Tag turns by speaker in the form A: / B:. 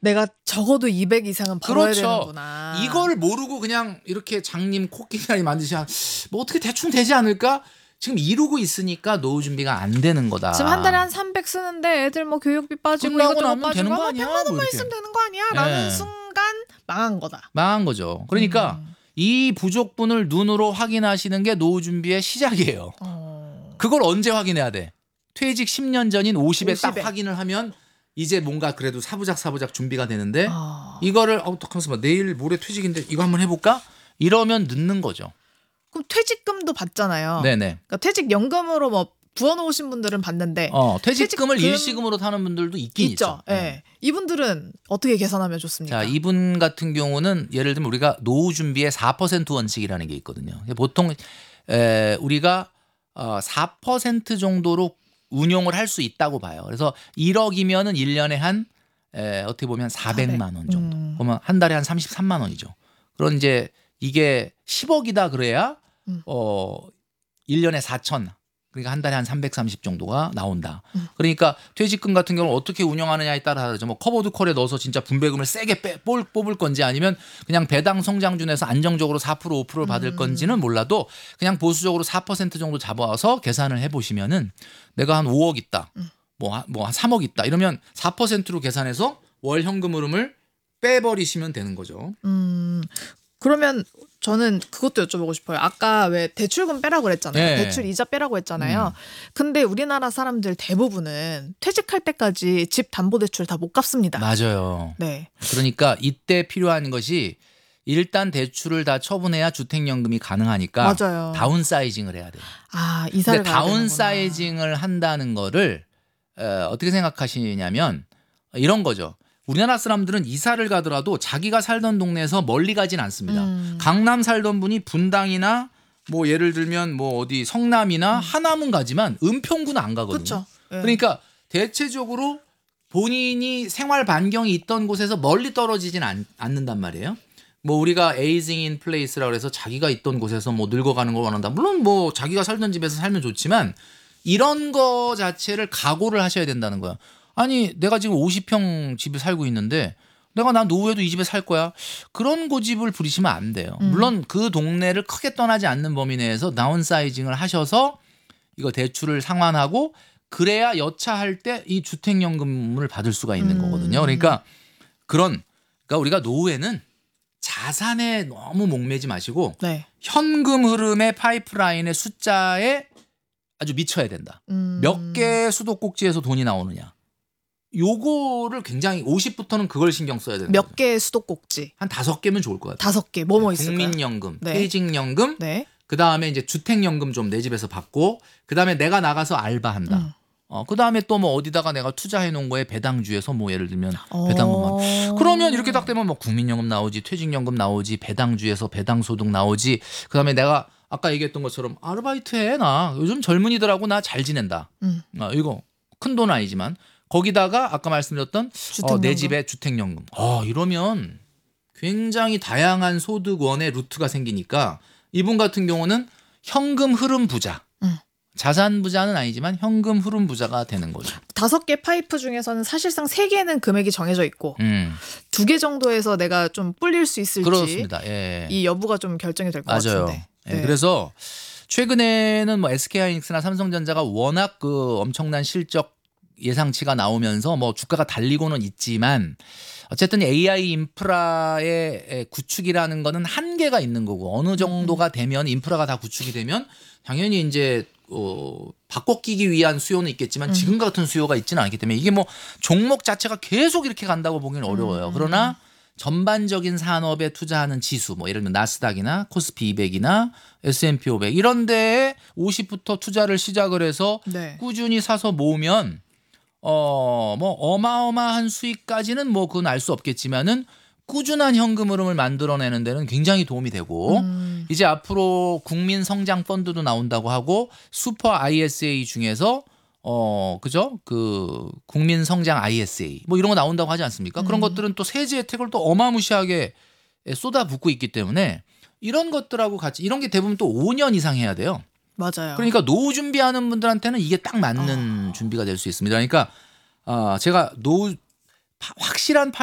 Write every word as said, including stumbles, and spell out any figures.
A: 내가 적어도 이백 이상은 벌어야
B: 그렇죠.
A: 되는구나.
B: 이걸 모르고 그냥 이렇게 장님 코끼리 만드시면 뭐 어떻게 대충 되지 않을까? 지금 이루고 있으니까 노후 준비가 안 되는 거다.
A: 지금 한 달에 한 삼백 쓰는데 애들 뭐 교육비 빠지고
B: 끝나고
A: 이것저것
B: 나면
A: 빠지고
B: 되는 거
A: 뭐
B: 아니야?
A: 백만 원만
B: 뭐
A: 있으면
B: 이렇게.
A: 되는 거 아니야? 라는
B: 네.
A: 순간 망한 거다.
B: 망한 거죠. 그러니까
A: 음.
B: 이 부족분을 눈으로 확인하시는 게 노후 준비의 시작이에요.
A: 어.
B: 그걸 언제 확인해야 돼? 퇴직 십 년 전인 오십에 딱
A: 오십에.
B: 확인을 하면 이제 뭔가 그래도 사부작 사부작 준비가 되는데
A: 어.
B: 이거를 어, 잠깐만 내일 모레 퇴직인데 이거 한번 해볼까? 이러면 늦는 거죠.
A: 그럼 퇴직금도 받잖아요.
B: 네네.
A: 그러니까 퇴직연금으로 뭐 부어놓으신 분들은 받는데
B: 어, 퇴직금을
A: 퇴직금
B: 일시금으로 타는 분들도 있긴
A: 있죠.
B: 있죠.
A: 예. 네. 이분들은 어떻게 계산하면 좋습니까?
B: 자, 이분 같은 경우는 예를 들면 우리가 노후 준비의 사 퍼센트 원칙이라는 게 있거든요. 보통 에, 우리가 어, 사 퍼센트 정도로 운용을 할 수 있다고 봐요. 그래서 일억이면은 일 년에 한 에, 어떻게 보면 사백만 원 정도.
A: 음.
B: 그러면 한 달에 한 삼십삼만 원이죠. 그런 이제 이게 십억이다 그래야
A: 음.
B: 어, 일 년에 사천. 그러니까 한 달에 한 삼백삼십 정도가 나온다.
A: 음.
B: 그러니까 퇴직금 같은 경우는 어떻게 운영하느냐에 따라 다르죠. 뭐 커버드 콜에 넣어서 진짜 분배금을 세게 빼, 뽑을, 뽑을 건지 아니면 그냥 배당 성장준에서 안정적으로 사 퍼센트 오 퍼센트를 받을
A: 음.
B: 건지는 몰라도 그냥 보수적으로 사 퍼센트 정도 잡아와서 계산을 해보시면은 내가 한 오억 있다.
A: 음.
B: 뭐, 한- 뭐 한 삼억 있다. 이러면 사 퍼센트로 계산해서 월 현금 흐름을 빼버리시면 되는 거죠.
A: 음. 그러면 저는 그것도 여쭤보고 싶어요. 아까 왜 대출금 빼라고 그랬잖아요.
B: 네.
A: 대출 이자 빼라고 했잖아요.
B: 음.
A: 근데 우리나라 사람들 대부분은 퇴직할 때까지 집 담보 대출 다 못 갚습니다.
B: 맞아요.
A: 네.
B: 그러니까 이때 필요한 것이 일단 대출을 다 처분해야 주택연금이 가능하니까
A: 맞아요.
B: 다운사이징을 해야 돼요.
A: 아, 이사를
B: 근데
A: 가야 되는구나.
B: 다운사이징을 한다는 거를 어, 어떻게 생각하시냐면 이런 거죠. 우리나라 사람들은 이사를 가더라도 자기가 살던 동네에서 멀리 가진 않습니다.
A: 음.
B: 강남 살던 분이 분당이나 뭐 예를 들면 뭐 어디 성남이나 하남은 가지만 은평구는 안 가거든요.
A: 그렇죠. 예.
B: 그러니까 대체적으로 본인이 생활 반경이 있던 곳에서 멀리 떨어지진 않, 않는단 말이에요. 뭐 우리가 에이징 인 플레이스라고 해서 자기가 있던 곳에서 뭐 늙어가는 걸 원한다. 물론 뭐 자기가 살던 집에서 살면 좋지만 이런 거 자체를 각오를 하셔야 된다는 거야. 아니 내가 지금 오십 평 집에 살고 있는데 내가 난 노후에도 이 집에 살 거야. 그런 고집을 부리시면 안 돼요.
A: 음.
B: 물론 그 동네를 크게 떠나지 않는 범위 내에서 다운사이징을 하셔서 이거 대출을 상환하고 그래야 여차할 때 이 주택연금을 받을 수가 있는
A: 음.
B: 거거든요. 그러니까 그런 그러니까 우리가 노후에는 자산에 너무 목매지 마시고
A: 네.
B: 현금 흐름의 파이프라인의 숫자에 아주 미쳐야 된다.
A: 음.
B: 몇 개의 수도꼭지에서 돈이 나오느냐. 요거를 굉장히 오십부터는 그걸 신경 써야 되는 거죠.
A: 몇 개의 수도꼭지?
B: 한 다섯 개면 좋을 것 같아요.
A: 다섯 개. 뭐뭐 있을까요?
B: 국민연금,
A: 네.
B: 퇴직연금,
A: 네.
B: 그다음에 이제 주택연금 좀 내 집에서 받고 그다음에 내가 나가서 알바한다.
A: 음.
B: 어, 그다음에 또 뭐 어디다가 내가 투자해 놓은 거에 배당주에서 뭐 예를 들면
A: 어.
B: 배당금만. 그러면 이렇게 딱 되면 뭐 국민연금 나오지, 퇴직연금 나오지, 배당주에서 배당소득 나오지. 그다음에 내가 아까 얘기했던 것처럼 아르바이트 해 나. 요즘 젊은이들하고 나 잘 지낸다.
A: 음.
B: 아, 이거 큰 돈 아니지만 거기다가 아까 말씀드렸던 어,
A: 주택연금.
B: 내 집에 주택연금. 어, 이러면 굉장히 다양한 소득원의 루트가 생기니까 이분 같은 경우는 현금 흐름 부자.
A: 음.
B: 자산 부자는 아니지만 현금 흐름 부자가 되는 거죠.
A: 다섯 개 파이프 중에서는 사실상 세 개는 금액이 정해져 있고
B: 음,
A: 두 개 정도에서 내가 좀 불릴 수 있을지
B: 그렇습니다. 예.
A: 이 여부가 좀 결정이 될 것
B: 맞아요.
A: 같은데.
B: 예,
A: 네.
B: 그래서 최근에는 뭐 에스케이하이닉스나 삼성전자가 워낙 그 엄청난 실적 예상치가 나오면서 뭐 주가가 달리고는 있지만 어쨌든 에이아이 인프라의 구축이라는 거는 한계가 있는 거고 어느 정도가 되면 인프라가 다 구축이 되면 당연히 이제 어, 바꿔 끼기 위한 수요는 있겠지만 지금 같은 수요가 있지는 않기 때문에 이게 뭐 종목 자체가 계속 이렇게 간다고 보기는 어려워요. 그러나 전반적인 산업에 투자하는 지수 뭐 예를 들면 나스닥이나 코스피 이백이나 에스앤피 오백 이런 데에 오십부터 투자를 시작을 해서
A: 네.
B: 꾸준히 사서 모으면 어, 뭐 어마어마한 수익까지는 뭐 그건 알 수 없겠지만은 꾸준한 현금 흐름을 만들어내는 데는 굉장히 도움이 되고
A: 음.
B: 이제 앞으로 국민 성장 펀드도 나온다고 하고 슈퍼 아이에스에이 중에서 어, 그죠? 그 국민 성장 아이에스에이 뭐 이런 거 나온다고 하지 않습니까? 그런
A: 음.
B: 것들은 또 세제 혜택을 또 어마무시하게 쏟아붓고 있기 때문에 이런 것들하고 같이 이런 게 대부분 또 오 년 이상 해야 돼요.
A: 맞아요.
B: 그러니까 노후 준비하는 분들한테는 이게 딱 맞는 준비가 될 수 있습니다. 그러니까 어, 제가 노후 확실한